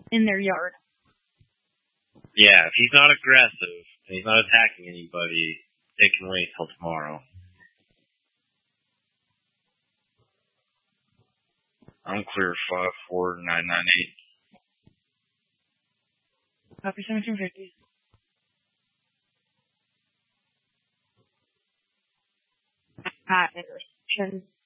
in their yard. Yeah, if he's not aggressive and he's not attacking anybody, it can wait till tomorrow. I'm clear 54998. Copy 1750. Intersection